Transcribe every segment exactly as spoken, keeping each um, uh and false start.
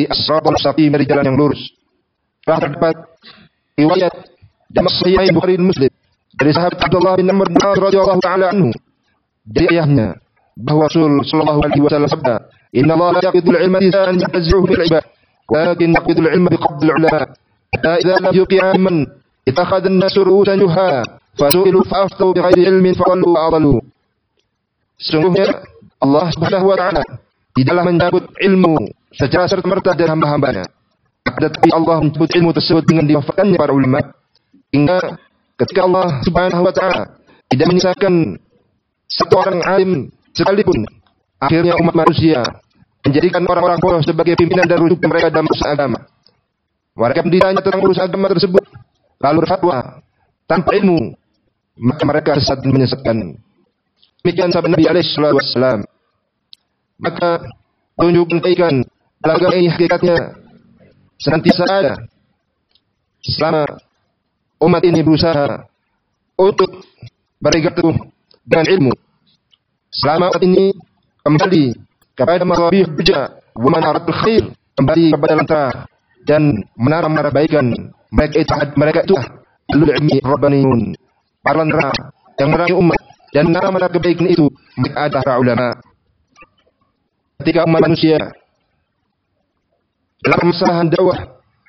as-siratal mustaqim, dari jalan yang lurus. Telah terdapat riwayat dalam Sahih Bukhari dan Muslim dari sahabat Abdullah bin Amr bin As radhiyallahu taala anhu dari ayahnya bahwa Rasul sallallahu alaihi wasallam sabda, "Inna Allah la yaqidul ilma lisan yatazi'uhu bil ibad, walakin yaqidul ilma biqabdil ulama. Hatta idza lam yuqi'a man ittakhadha an-nasu ru'usan juha, fasu'ilu fa'aftau bighairi ilmin fadallu wa adallu." Sesungguhnya Allah Subhanahu wa taala tidaklah mencabut ilmu secara serta-merta dari hamba-hambanya. Tetapi Allah mencabut ilmu tersebut dengan diwafatkannya para ulama, hingga ketika Allah Subhanahu wa taala tidak menyisakan satu orang alim sekalipun, akhirnya umat manusia menjadikan orang-orang bodoh sebagai pimpinan dan rujukan mereka dalam urusan agama. Mereka ditanya tentang urusan agama tersebut, lalu berfatwa tanpa ilmu, maka mereka sesat dan menyesatkan. Demikian sabda Nabi alaihi salatu wassalam. Maka tunjukkan kebaikan agama ini hakikatnya senantiasa ada selama umat ini berusaha untuk berpegang teguh dengan ilmu. Selama umat ini kembali kepada marabih bija wa manaratul khair, kembali kepada lentera dan menara-menara kebaikan, mereka itu mereka itu ahlul ilmi rabbaniyun, para lentera yang menerangi umat, dan menara-menara kebaikan itu mereka adalah para ulama. Ketika umat manusia dalam permasalahan dakwah,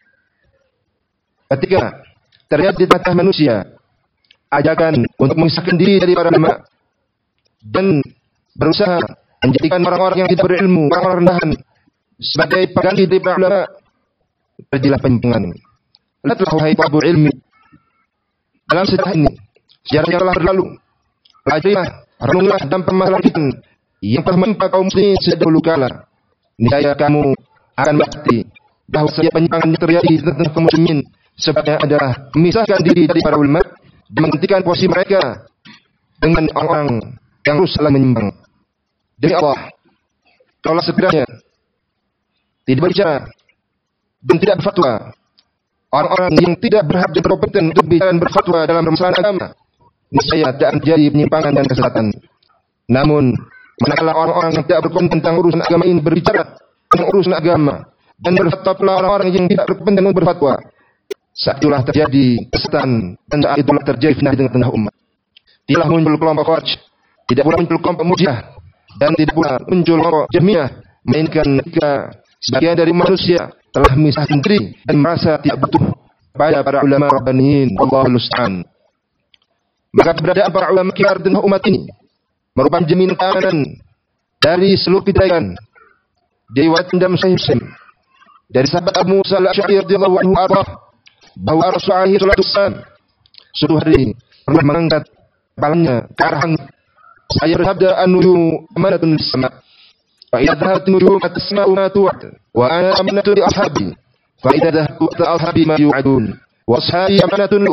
ketika terjadi di tengah manusia ajakan untuk memisahkan diri dari para ulama dan berusaha menjadikan orang-orang yang tidak berilmu, orang-orang rendahan sebagai pengganti dari para ulama, terjadilah penyimpangan. Lihatlah wahai talibul ilmi, dalam sejarah ini, sejarah yang telah berlalu, pelajarilah, renunglah dan permasalahan yang telah menimpa kaum muslimin sejak dahulu kala. Niscaya kamu akan mengerti bahwa setiap penyimpangan yang terjadi di tengah kaum muslimin sebabnya adalah memisahkan diri dari para ulama dan menghentikan posisi mereka dengan orang-orang yang terus salah menyimpang. Demi Allah, kalau sekiranya tidak berbicara dan tidak berfatwa, orang-orang yang tidak berhak dan berkompeten untuk bicara dan berfatwa dalam permasalahan agama, niscaya tidak akan terjadi penyimpangan dan kesesatan. Namun, manakala orang-orang yang tidak berkompeten tentang urusan agama ini berbicara tentang urusan agama dan berfatwa pula orang-orang yang tidak berkompeten untuk berfatwa, saat itulah terjadi kesesatan dan saat itulah terjadi fitnah di tengah umat. Tidaklah muncul kelompok Khawarij, tidak pula muncul kelompok Mu'tazilah, dan tidak pula muncul kelompok Jahmiyah, melainkan ketika sebagian dari manusia telah memisahkan diri dan merasa tidak butuh kepada para ulama rabbaniyin, Allahul musta'an. Maka keberadaan para ulama kibar di tengah umat ini merupakan jaminan keamanan dari seluruh kejelekan. Diriwayatkan dalam Sahih Muslim dari sahabat Abu Musa al-Asy'ari radhiyallahu anhu bahwa Rasulullah sallallahu alaihi wasallam suatu hari pernah mengangkat kepalanya ke arah langit. Saya bersabda, an-nujumu amanatun lis-sama', fa idza dhahabat an-nujumu fatasma'u ma tu'ad, wa ana amanatun li ashabi, fa idza dhahabat ashabi ma yu'adun, wa ashabi amanatun li